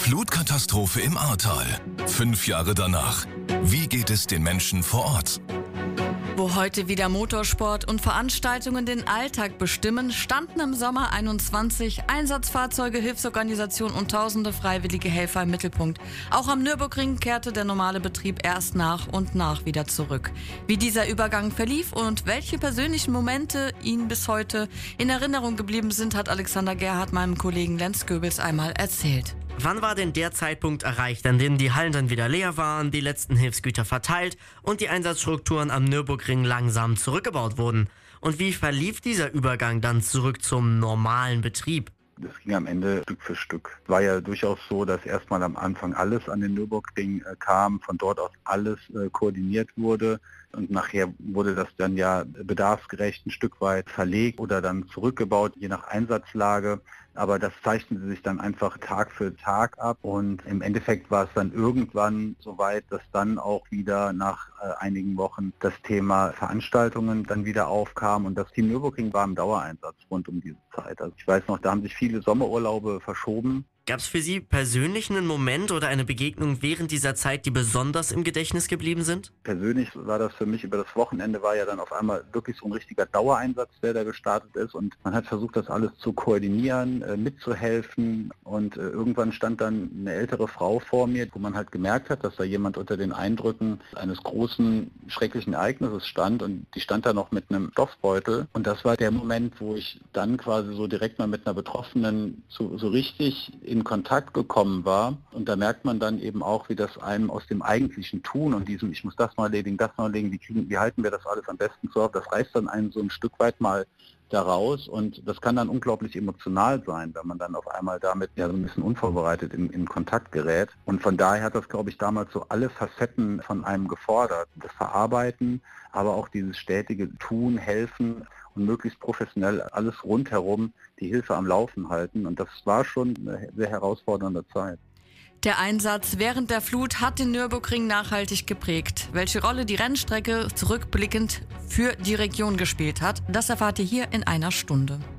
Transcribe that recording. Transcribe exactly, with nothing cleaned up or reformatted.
Flutkatastrophe im Ahrtal. Fünf Jahre danach. Wie geht es den Menschen vor Ort? Wo heute wieder Motorsport und Veranstaltungen den Alltag bestimmen, standen im Sommer einundzwanzig Einsatzfahrzeuge, Hilfsorganisationen und tausende freiwillige Helfer im Mittelpunkt. Auch am Nürburgring kehrte der normale Betrieb erst nach und nach wieder zurück. Wie dieser Übergang verlief und welche persönlichen Momente Ihnen bis heute in Erinnerung geblieben sind, hat Alexander Gerhardt meinem Kollegen Lenz Goebels einmal erzählt. Wann war denn der Zeitpunkt erreicht, an dem die Hallen dann wieder leer waren, die letzten Hilfsgüter verteilt und die Einsatzstrukturen am Nürburgring langsam zurückgebaut wurden? Und wie verlief dieser Übergang dann zurück zum normalen Betrieb? Das ging am Ende Stück für Stück. Es war ja durchaus so, dass erstmal am Anfang alles an den Nürburgring äh, kam, von dort aus alles äh, koordiniert wurde und nachher wurde das dann ja bedarfsgerecht ein Stück weit verlegt oder dann zurückgebaut, je nach Einsatzlage. Aber das zeichnete sich dann einfach Tag für Tag ab und im Endeffekt war es dann irgendwann so weit, dass dann auch wieder nach äh, einigen Wochen das Thema Veranstaltungen dann wieder aufkam und das Team Nürburgring war im Dauereinsatz rund um diese Zeit. Also ich weiß noch, da haben sich viele Sommerurlaube verschoben. Gab es für Sie persönlich einen Moment oder eine Begegnung während dieser Zeit, die besonders im Gedächtnis geblieben sind? Persönlich war das für mich über das Wochenende, war ja dann auf einmal wirklich so ein richtiger Dauereinsatz, der da gestartet ist und man hat versucht, das alles zu koordinieren, äh, mitzuhelfen und äh, irgendwann stand dann eine ältere Frau vor mir, wo man halt gemerkt hat, dass da jemand unter den Eindrücken eines großen, schrecklichen Ereignisses stand und die stand da noch mit einem Stoffbeutel und das war der Moment, wo ich dann quasi so direkt mal mit einer Betroffenen so, so richtig in Kontakt gekommen war und da merkt man dann eben auch, wie das einem aus dem eigentlichen Tun und diesem, ich muss das noch erledigen, das noch erledigen, wie, kriegen, wie halten wir das alles am besten so auf, das reißt dann einen so ein Stück weit mal da raus und das kann dann unglaublich emotional sein, wenn man dann auf einmal damit ja so ein bisschen unvorbereitet in, in Kontakt gerät und von daher hat das, glaube ich, damals so alle Facetten von einem gefordert, das Verarbeiten, aber auch dieses stetige Tun, Helfen und möglichst professionell alles rundherum die Hilfe am Laufen halten. Und das war schon eine sehr herausfordernde Zeit. Der Einsatz während der Flut hat den Nürburgring nachhaltig geprägt. Welche Rolle die Rennstrecke zurückblickend für die Region gespielt hat, das erfahrt ihr hier in einer Stunde.